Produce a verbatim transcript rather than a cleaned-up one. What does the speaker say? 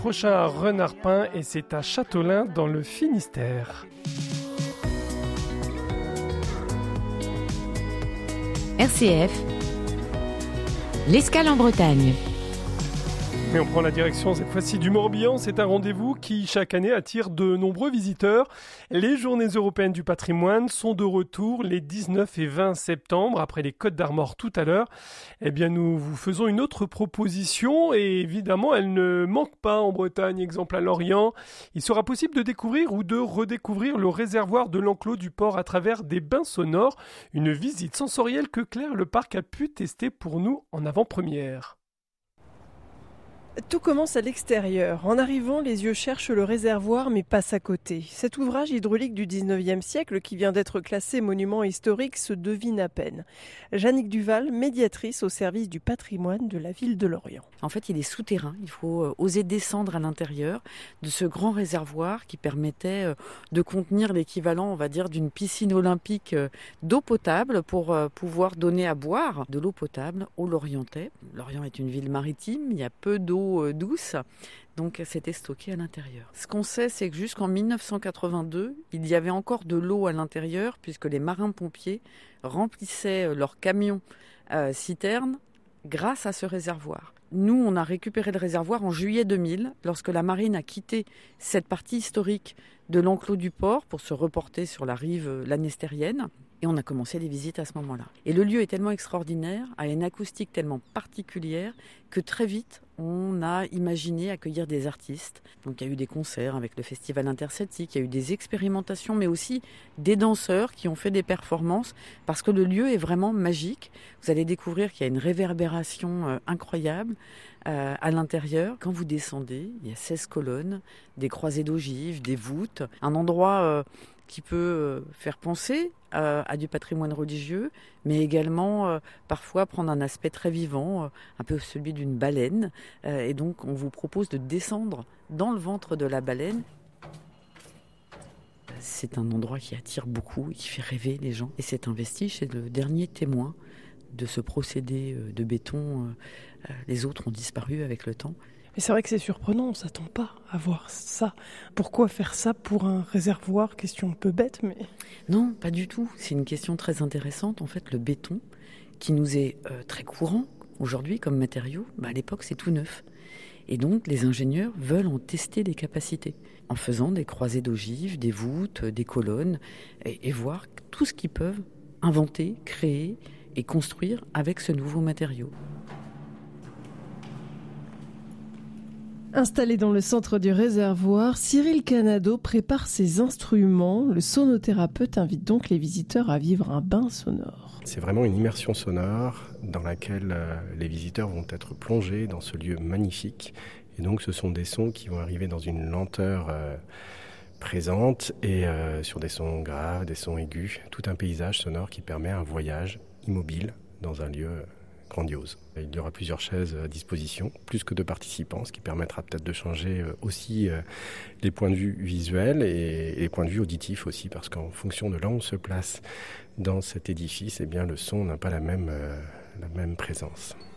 Prochain à Renard-Pin et c'est à Châteaulin dans le Finistère. R C F, l'escale en Bretagne. Mais on prend la direction cette fois-ci du Morbihan. C'est un rendez-vous qui chaque année attire de nombreux visiteurs. Les Journées européennes du patrimoine sont de retour les dix-neuf et vingt septembre, après les Côtes d'Armor tout à l'heure. Eh bien, nous vous faisons une autre proposition et évidemment, elle ne manque pas en Bretagne, exemple à Lorient. Il sera possible de découvrir ou de redécouvrir le réservoir de l'enclos du port à travers des bains sonores. Une visite sensorielle que Claire Le Parc a pu tester pour nous en avant-première. Tout commence à l'extérieur. En arrivant, les yeux cherchent le réservoir mais passent à côté. Cet ouvrage hydraulique du dix-neuvième siècle qui vient d'être classé monument historique se devine à peine. Jannick Duval, médiatrice au service du patrimoine de la ville de Lorient. En fait, il est souterrain. Il faut oser descendre à l'intérieur de ce grand réservoir qui permettait de contenir l'équivalent, on va dire, d'une piscine olympique d'eau potable pour pouvoir donner à boire de l'eau potable aux Lorientais. Lorient est une ville maritime, il y a peu d'eau douce, donc c'était stocké à l'intérieur. Ce qu'on sait, c'est que jusqu'en dix-neuf cent quatre-vingt-deux, il y avait encore de l'eau à l'intérieur puisque les marins-pompiers remplissaient leurs camions euh, citernes grâce à ce réservoir. Nous, on a récupéré le réservoir en juillet deux mille, lorsque la marine a quitté cette partie historique de l'enclos du port pour se reporter sur la rive lanestérienne. Et on a commencé les visites à ce moment-là. Et le lieu est tellement extraordinaire, a une acoustique tellement particulière, que très vite, on a imaginé accueillir des artistes. Donc il y a eu des concerts avec le Festival Interceltique, il y a eu des expérimentations, mais aussi des danseurs qui ont fait des performances, parce que le lieu est vraiment magique. Vous allez découvrir qu'il y a une réverbération euh, incroyable euh, à l'intérieur. Quand vous descendez, il y a seize colonnes, des croisées d'ogives, des voûtes, un endroit euh, qui peut faire penser euh, à du patrimoine religieux, mais également euh, parfois prendre un aspect très vivant, euh, un peu celui d'une baleine. Euh, et donc on vous propose de descendre dans le ventre de la baleine. C'est un endroit qui attire beaucoup, qui fait rêver les gens. Et c'est un vestige, c'est le dernier témoin de ce procédé de béton. Les autres ont disparu avec le temps. Mais c'est vrai que c'est surprenant, on ne s'attend pas à voir ça. Pourquoi faire ça pour un réservoir? Question un peu bête, mais... Non, pas du tout. C'est une question très intéressante. En fait, le béton, qui nous est euh, très courant aujourd'hui comme matériau, bah, à l'époque, c'est tout neuf. Et donc, les ingénieurs veulent en tester les capacités, en faisant des croisées d'ogives, des voûtes, des colonnes, et, et voir tout ce qu'ils peuvent inventer, créer et construire avec ce nouveau matériau. Installé dans le centre du réservoir, Cyril Canado prépare ses instruments. Le sonothérapeute invite donc les visiteurs à vivre un bain sonore. C'est vraiment une immersion sonore dans laquelle euh, les visiteurs vont être plongés dans ce lieu magnifique. Et donc ce sont des sons qui vont arriver dans une lenteur euh, présente et euh, sur des sons graves, des sons aigus. Tout un paysage sonore qui permet un voyage immobile dans un lieu grandiose. Il y aura plusieurs chaises à disposition, plus que de participants, ce qui permettra peut-être de changer aussi les points de vue visuels et les points de vue auditifs aussi, parce qu'en fonction de là où on se place dans cet édifice, eh bien, le son n'a pas la même, la même présence.